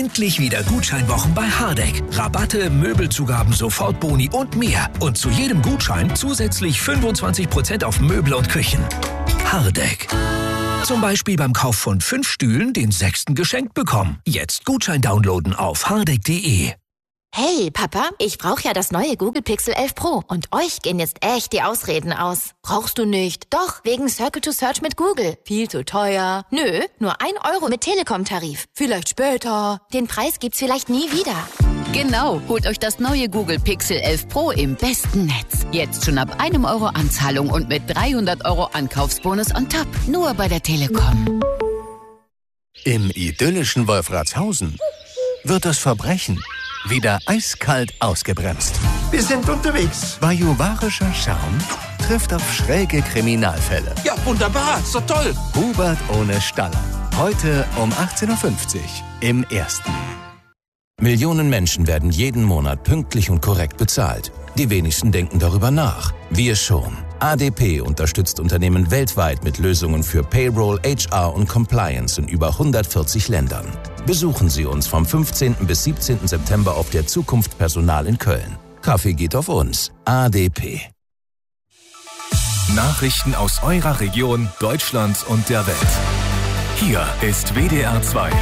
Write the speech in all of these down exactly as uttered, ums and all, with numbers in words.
Endlich wieder Gutscheinwochen bei Hardegg. Rabatte, Möbelzugaben, Sofortboni und mehr. Und zu jedem Gutschein zusätzlich fünfundzwanzig Prozent auf Möbel und Küchen. Hardegg. Zum Beispiel beim Kauf von fünf Stühlen den sechsten geschenkt bekommen. Jetzt Gutschein downloaden auf hardegg punkt de. Hey, Papa, ich brauche ja das neue Google Pixel elf Pro. Und euch gehen jetzt echt die Ausreden aus. Brauchst du nicht? Doch, wegen Circle to Search mit Google. Viel zu teuer. Nö, nur ein Euro mit Telekom-Tarif. Vielleicht später. Den Preis gibt's vielleicht nie wieder. Genau, holt euch das neue Google Pixel elf Pro im besten Netz. Jetzt schon ab einem Euro Anzahlung und mit dreihundert Euro Ankaufsbonus on top. Nur bei der Telekom. Im idyllischen Wolfratshausen wird das Verbrechen wieder eiskalt ausgebremst. Wir sind unterwegs. Bajuwarischer Charme trifft auf schräge Kriminalfälle. Ja, wunderbar. Ist doch toll. Hubert ohne Staller. Heute um achtzehn Uhr fünfzig im Ersten. Millionen Menschen werden jeden Monat pünktlich und korrekt bezahlt. Die wenigsten denken darüber nach. Wir schon. A D P unterstützt Unternehmen weltweit mit Lösungen für Payroll, H R und Compliance in über hundertvierzig Ländern. Besuchen Sie uns vom fünfzehnten bis siebzehnten September auf der Zukunft Personal in Köln. Kaffee geht auf uns. A D P. Nachrichten aus eurer Region, Deutschland und der Welt. Hier ist W D R zwei.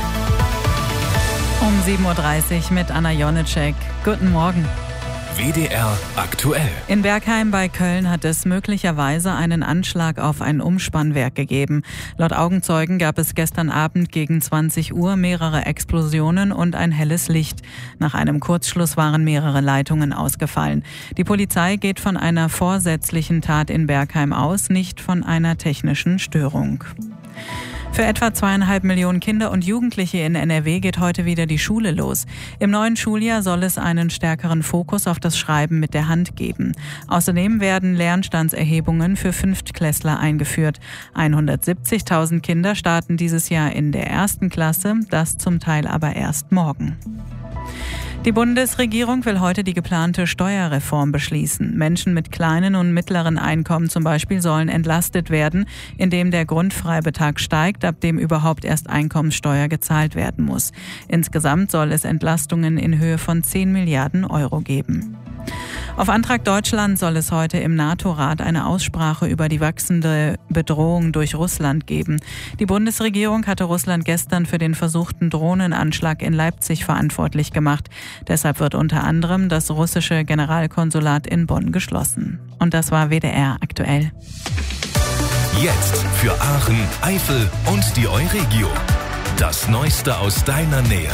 Um sieben Uhr dreißig mit Anna Jonitschek. Guten Morgen. W D R aktuell. In Bergheim bei Köln hat es möglicherweise einen Anschlag auf ein Umspannwerk gegeben. Laut Augenzeugen gab es gestern Abend gegen zwanzig Uhr mehrere Explosionen und ein helles Licht. Nach einem Kurzschluss waren mehrere Leitungen ausgefallen. Die Polizei geht von einer vorsätzlichen Tat in Bergheim aus, nicht von einer technischen Störung. Für etwa zweieinhalb Millionen Kinder und Jugendliche in N R W geht heute wieder die Schule los. Im neuen Schuljahr soll es einen stärkeren Fokus auf das Schreiben mit der Hand geben. Außerdem werden Lernstandserhebungen für Fünftklässler eingeführt. hundertsiebzigtausend Kinder starten dieses Jahr in der ersten Klasse, das zum Teil aber erst morgen. Die Bundesregierung will heute die geplante Steuerreform beschließen. Menschen mit kleinen und mittleren Einkommen zum Beispiel sollen entlastet werden, indem der Grundfreibetrag steigt, ab dem überhaupt erst Einkommenssteuer gezahlt werden muss. Insgesamt soll es Entlastungen in Höhe von zehn Milliarden Euro geben. Auf Antrag Deutschlands soll es heute im NATO-Rat eine Aussprache über die wachsende Bedrohung durch Russland geben. Die Bundesregierung hatte Russland gestern für den versuchten Drohnenanschlag in Leipzig verantwortlich gemacht. Deshalb wird unter anderem das russische Generalkonsulat in Bonn geschlossen. Und das war W D R aktuell. Jetzt für Aachen, Eifel und die Euregio. Das Neueste aus deiner Nähe.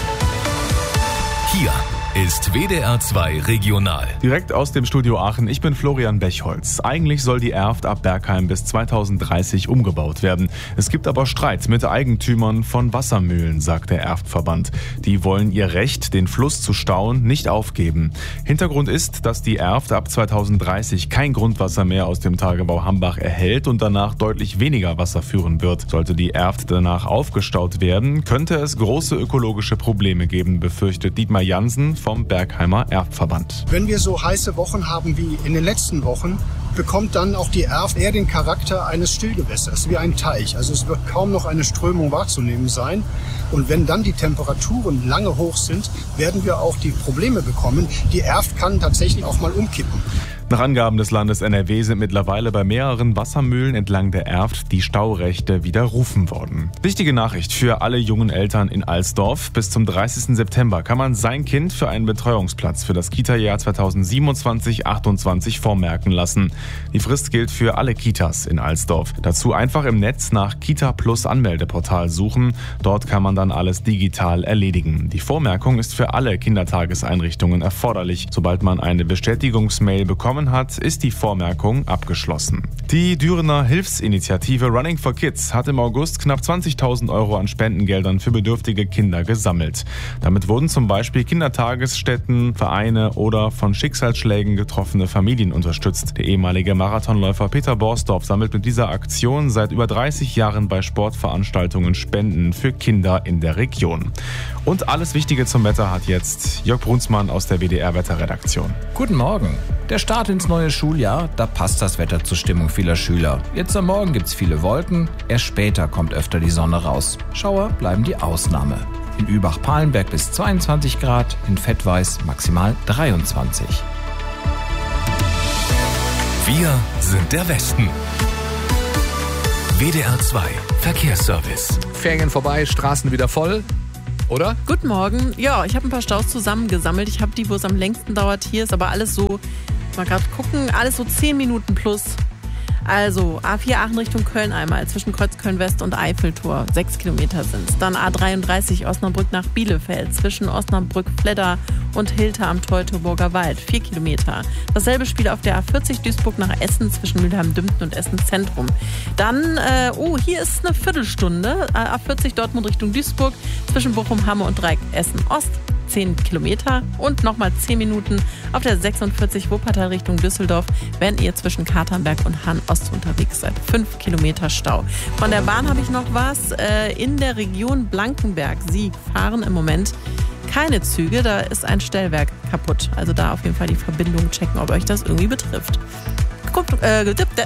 Hier ist W D R zwei Regional. Direkt aus dem Studio Aachen, ich bin Florian Bechholz. Eigentlich soll die Erft ab Bergheim bis zweitausenddreißig umgebaut werden. Es gibt aber Streit mit Eigentümern von Wassermühlen, sagt der Erftverband. Die wollen ihr Recht, den Fluss zu stauen, nicht aufgeben. Hintergrund ist, dass die Erft ab zweitausenddreißig kein Grundwasser mehr aus dem Tagebau Hambach erhält und danach deutlich weniger Wasser führen wird. Sollte die Erft danach aufgestaut werden, könnte es große ökologische Probleme geben, befürchtet Dietmar Jansen vom Bergheimer Erftverband. Wenn wir so heiße Wochen haben wie in den letzten Wochen, bekommt dann auch die Erft eher den Charakter eines Stillgewässers, wie ein Teich. Also es wird kaum noch eine Strömung wahrzunehmen sein. Und wenn dann die Temperaturen lange hoch sind, werden wir auch die Probleme bekommen. Die Erft kann tatsächlich auch mal umkippen. Nach Angaben des Landes N R W sind mittlerweile bei mehreren Wassermühlen entlang der Erft die Staurechte widerrufen worden. Wichtige Nachricht für alle jungen Eltern in Alsdorf. Bis zum dreißigsten September kann man sein Kind für einen Betreuungsplatz für das Kita-Jahr zweitausendsiebenundzwanzig achtundzwanzig vormerken lassen. Die Frist gilt für alle Kitas in Alsdorf. Dazu einfach im Netz nach Kita Plus Anmeldeportal suchen. Dort kann man dann alles digital erledigen. Die Vormerkung ist für alle Kindertageseinrichtungen erforderlich. Sobald man eine Bestätigungsmail bekommt, hat, ist die Vormerkung abgeschlossen. Die Dürener Hilfsinitiative Running for Kids hat im August knapp zwanzigtausend Euro an Spendengeldern für bedürftige Kinder gesammelt. Damit wurden zum Beispiel Kindertagesstätten, Vereine oder von Schicksalsschlägen getroffene Familien unterstützt. Der ehemalige Marathonläufer Peter Borsdorf sammelt mit dieser Aktion seit über dreißig Jahren bei Sportveranstaltungen Spenden für Kinder in der Region. Und alles Wichtige zum Wetter hat jetzt Jörg Brunsmann aus der W D R-Wetterredaktion. Guten Morgen. Der Start ins neue Schuljahr, da passt das Wetter zur Stimmung vieler Schüler. Jetzt am Morgen gibt's viele Wolken, erst später kommt öfter die Sonne raus. Schauer bleiben die Ausnahme. in Übach-Palenberg bis zweiundzwanzig Grad, in Vettweiß maximal dreiundzwanzig. Wir sind der Westen. W D R zwei Verkehrsservice. Ferien vorbei, Straßen wieder voll, oder? Guten Morgen. Ja, ich habe ein paar Staus zusammengesammelt. Ich habe die, wo es am längsten dauert. Hier ist aber alles so, mal gerade gucken, alles so zehn Minuten plus. Also A vier Aachen Richtung Köln einmal, zwischen Kreuzköln-West und Eiffeltor, sechs Kilometer sind es. Dann A dreiunddreißig Osnabrück nach Bielefeld, zwischen Osnabrück, Fledder und Hilter am Teutoburger Wald, vier Kilometer. Dasselbe Spiel auf der A vierzig Duisburg nach Essen, zwischen Mülheim-Dümpten und Essen Zentrum. Dann, äh, oh, hier ist eine Viertelstunde, A vierzig Dortmund Richtung Duisburg, zwischen Bochum, Hamme und Dreieck Essen Ost, zehn Kilometer und nochmal zehn Minuten auf der sechsundvierzig Wuppertal Richtung Düsseldorf, wenn ihr zwischen Katernberg und Hahn Ost unterwegs seid. fünf Kilometer Stau. Von der Bahn habe ich noch was. In der Region Blankenberg, Sie fahren im Moment keine Züge, da ist ein Stellwerk kaputt. Also da auf jeden Fall die Verbindung checken, ob euch das irgendwie betrifft. Gut, äh,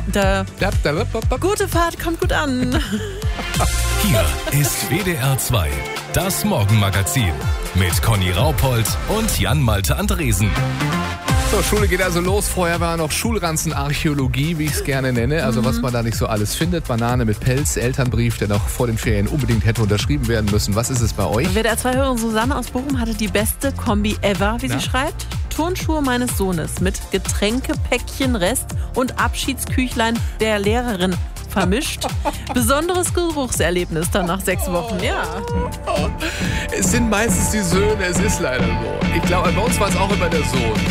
gute Fahrt, kommt gut an. Hier ist W D R zwei, das Morgenmagazin mit Conny Raupold und Jan-Malte Andresen. So, Schule geht also los. Vorher war noch Schulranzenarchäologie, wie ich es gerne nenne. Also Mhm. was man da nicht so alles findet. Banane mit Pelz, Elternbrief, der noch vor den Ferien unbedingt hätte unterschrieben werden müssen. Was ist es bei euch? W D R zwei-Hörerin Susanne aus Bochum hatte die beste Kombi ever, wie Ja. sie schreibt. Turnschuhe meines Sohnes mit Getränkepäckchen Rest und Abschiedsküchlein der Lehrerin vermischt. Besonderes Geruchserlebnis dann nach sechs Wochen, ja. Es sind meistens die Söhne, es ist leider so. Ich glaube, bei uns war es auch immer der Sohn.